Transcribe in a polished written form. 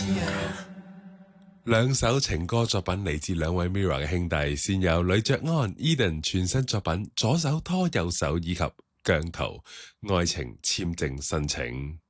兩首情歌作品嚟自兩位 Mirror 嘅兄弟，先有呂爵安 Eden 全新作品左手拖右手以及姜濤愛情簽證申請。